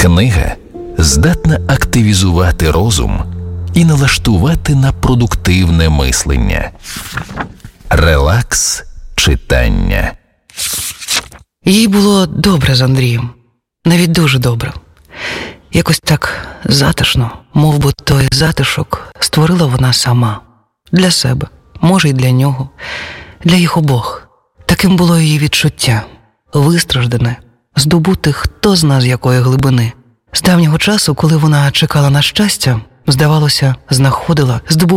Книга здатна активізувати розум і налаштувати на продуктивне мислення. Релакс читання. Їй було добре з Андрієм. Навіть дуже добре. Якось так затишно, мов би той затишок створила вона сама. Для себе, може й для нього, для їх обох. Таким було її відчуття. Вистраждане, здобуте хто зна з якої глибини. З давнього часу, коли вона чекала на щастя, здавалося, знаходила, здобувала